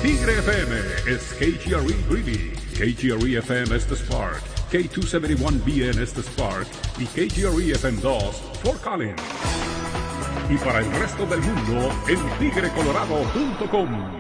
Tigre FM is KGRE Greeley, KGRE FM es the Spark, K271BN es the Spark y KGRE FM2 Fort Collins. Y para el resto del mundo en tigrecolorado.com.